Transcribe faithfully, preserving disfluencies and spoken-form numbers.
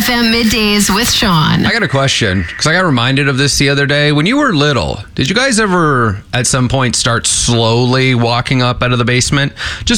F M Middays with Sean. I got a question, because I got reminded of this the other day. When you were little, did you guys ever at some point start slowly walking up out of the basement? Just